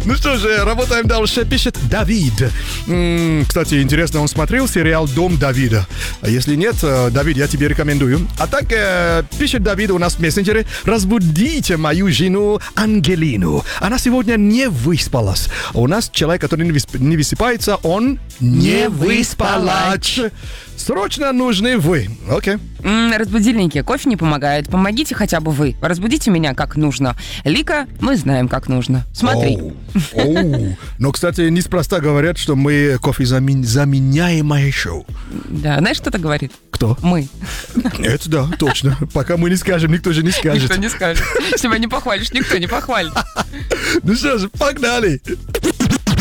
Ну что же, работаем дальше. Пишет Давид. Кстати, интересно, он смотрел сериал «Дом Давида». Если нет, Давид, я тебе рекомендую. А так, пишет Давид у нас в мессенджере: разбудите мою жену Ангелину. Она сегодня не выспалась. У нас человек, который не высыпается, он не выспалач. Срочно нужны вы. Окей. Разбудильники. Кофе не помогает. Помогите хотя бы вы. Разбудите меня как нужно. Лика, мы знаем, как нужно. Смотри. Но, кстати, неспроста говорят, что мы кофе заменяемое шоу. Да, знаешь, кто-то говорит? Кто? Мы. Это да, точно. Пока мы не скажем, никто же не скажет. Никто не скажет. Себя не похвалишь, никто не похвалит. Ну что же, погнали.